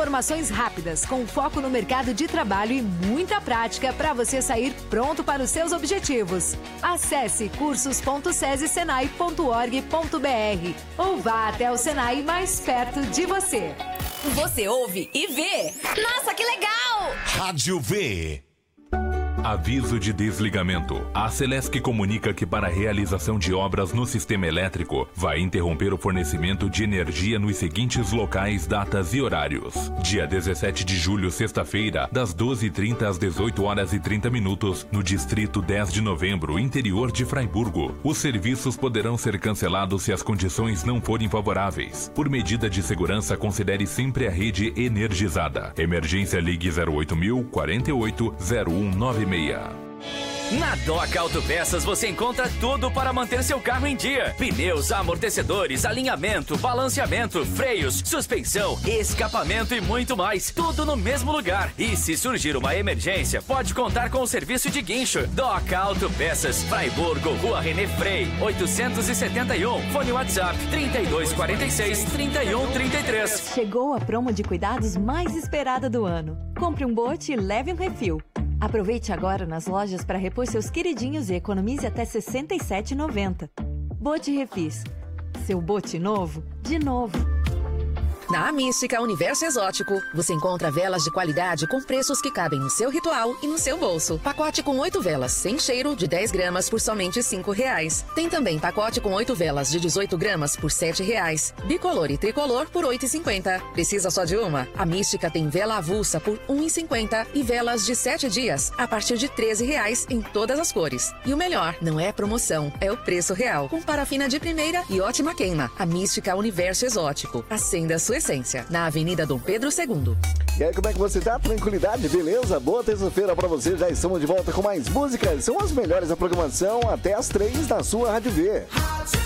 Informações rápidas, com foco no mercado de trabalho e muita prática para você sair pronto para os seus objetivos. Acesse cursos.sesesenai.org.br ou vá até o Senai mais perto de você. Você ouve e vê. Nossa, que legal! Rádio V. Aviso de desligamento. A Celesc comunica que para a realização de obras no sistema elétrico vai interromper o fornecimento de energia nos seguintes locais, datas e horários. Dia 17 de julho, sexta-feira, das 12h30 às 18h30, no Distrito 10 de Novembro, interior de Fraiburgo. Os serviços poderão ser cancelados se as condições não forem favoráveis. Por medida de segurança, considere sempre a rede energizada. Emergência, ligue 0800 48 0196. Na Doca Autopeças você encontra tudo para manter seu carro em dia. Pneus, amortecedores, alinhamento, balanceamento, freios, suspensão, escapamento e muito mais. Tudo no mesmo lugar. E se surgir uma emergência, pode contar com o serviço de guincho. Doca Autopeças, Fraiburgo, Rua René Frei, 871. Fone WhatsApp 3246-3133. Chegou a promo de cuidados mais esperada do ano. Compre um bote e leve um refil. Aproveite agora nas lojas para repor seus queridinhos e economize até R$ 67,90. Bote Refis. Seu bote novo, de novo. Na Mística Universo Exótico, você encontra velas de qualidade com preços que cabem no seu ritual e no seu bolso. Pacote com 8 velas sem cheiro de 10 gramas por somente R$ 5,00. Tem também pacote com 8 velas de 18 gramas por R$ 7,00. Bicolor e tricolor por R$ 8,50. Precisa só de uma? A Mística tem vela avulsa por R$ 1,50 e velas de 7 dias a partir de R$ 13,00 em todas as cores. E o melhor, não é promoção, é o preço real, com parafina de primeira e ótima queima. A Mística Universo Exótico. Acenda a sua essência, na Avenida Dom Pedro II. E aí, como é que você tá? Tranquilidade? Beleza? Boa terça-feira pra você. Já estamos de volta com mais músicas. São as melhores da programação até as 3 na sua Rádio V.